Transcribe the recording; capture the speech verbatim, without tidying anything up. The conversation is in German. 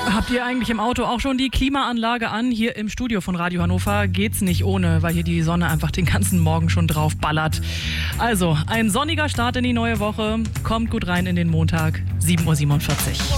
Habt ihr eigentlich im Auto auch schon die Klimaanlage an? Hier im Studio von Radio Hannover geht's nicht ohne, weil hier die Sonne einfach den ganzen Morgen schon drauf ballert. Also, ein sonniger Start in die neue Woche. Kommt gut rein in den Montag, sieben Uhr siebenundvierzig.